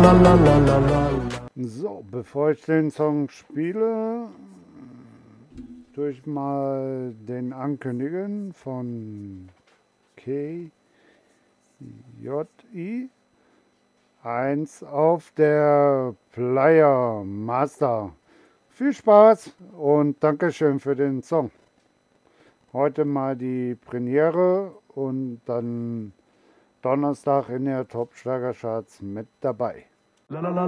So, bevor ich den Song spiele, tue ich mal den ankündigen von KJI 1 auf der Player Master. Viel Spaß und Dankeschön für den Song. Heute mal die Premiere und dann Donnerstag in der Top-Schlagercharts mit dabei.